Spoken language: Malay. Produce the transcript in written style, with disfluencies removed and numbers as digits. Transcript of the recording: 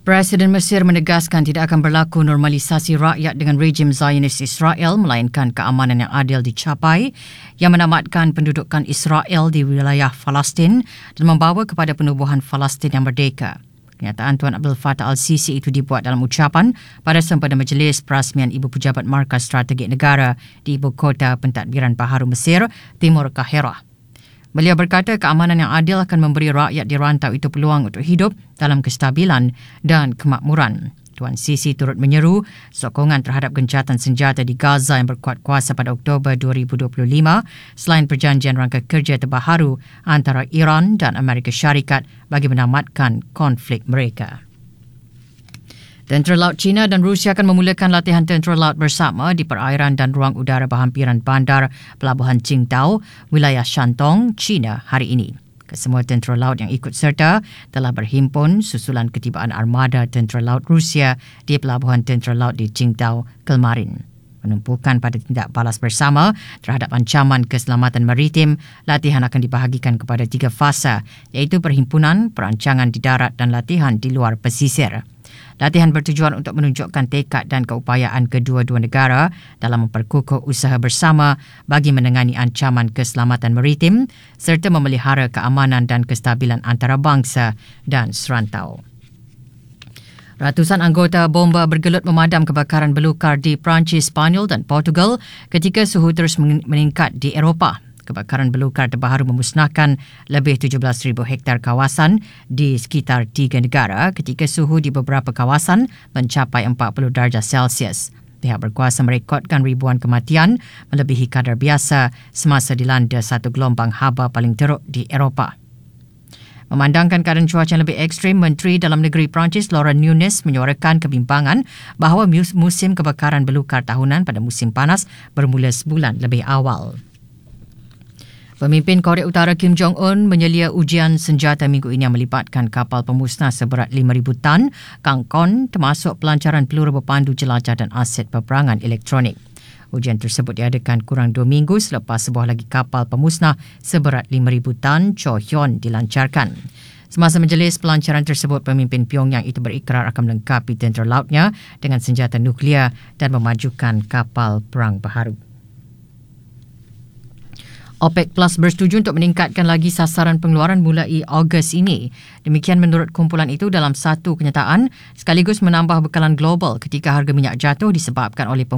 Presiden Mesir menegaskan tidak akan berlaku normalisasi rakyat dengan rejim Zionis Israel melainkan keamanan yang adil dicapai yang menamatkan pendudukan Israel di wilayah Palestin dan membawa kepada penubuhan Palestin yang merdeka. Kenyataan Tuan Abdul Fattah Al-Sisi itu dibuat dalam ucapan pada sempena majlis perasmian Ibu Pejabat Markas Strategik Negara di Ibu Kota Pentadbiran Baharu Mesir, Timur Kahirah. Beliau berkata keamanan yang adil akan memberi rakyat di rantau itu peluang untuk hidup dalam kestabilan dan kemakmuran. Tuan Sisi turut menyeru sokongan terhadap gencatan senjata di Gaza yang berkuat kuasa pada Oktober 2025 selain perjanjian rangka kerja terbaru antara Iran dan Amerika Syarikat bagi menamatkan konflik mereka. Tentera Laut China dan Rusia akan memulakan latihan tentera laut bersama di perairan dan ruang udara berhampiran bandar Pelabuhan Qingdao, wilayah Shandong, China hari ini. Kesemua tentera laut yang ikut serta telah berhimpun susulan ketibaan armada tentera laut Rusia di Pelabuhan Tentera Laut di Qingdao kemarin. Menumpukan pada tindak balas bersama terhadap ancaman keselamatan maritim, latihan akan dibahagikan kepada 3 fasa, iaitu perhimpunan, perancangan di darat dan latihan di luar pesisir. Latihan bertujuan untuk menunjukkan tekad dan keupayaan kedua-dua negara dalam memperkukuh usaha bersama bagi menangani ancaman keselamatan maritim serta memelihara keamanan dan kestabilan antarabangsa dan serantau. Ratusan anggota bomba bergelut memadam kebakaran belukar di Perancis, Spanyol dan Portugal ketika suhu terus meningkat di Eropah. Kebakaran belukar terbaru memusnahkan lebih 17,000 hektar kawasan di sekitar 3 negara ketika suhu di beberapa kawasan mencapai 40 darjah Celsius. Pihak berkuasa merekodkan ribuan kematian melebihi kadar biasa semasa dilanda satu gelombang haba paling teruk di Eropah. Memandangkan keadaan cuaca yang lebih ekstrim, Menteri Dalam Negeri Perancis Laurent Nunez menyuarakan kebimbangan bahawa musim kebakaran belukar tahunan pada musim panas bermula sebulan lebih awal. Pemimpin Korea Utara Kim Jong-un menyelia ujian senjata minggu ini yang melibatkan kapal pemusnah seberat 5,000 tan Kangkon termasuk pelancaran peluru berpandu jelajah dan aset peperangan elektronik. Ujian tersebut diadakan kurang 2 minggu selepas sebuah lagi kapal pemusnah seberat 5,000 tan Chohyon dilancarkan. Semasa majlis pelancaran tersebut, pemimpin Pyongyang itu berikrar akan melengkapi tentera lautnya dengan senjata nuklear dan memajukan kapal perang baharu. OPEC Plus bersetuju untuk meningkatkan lagi sasaran pengeluaran mulai Ogos ini. Demikian menurut kumpulan itu dalam satu kenyataan sekaligus menambah bekalan global ketika harga minyak jatuh disebabkan oleh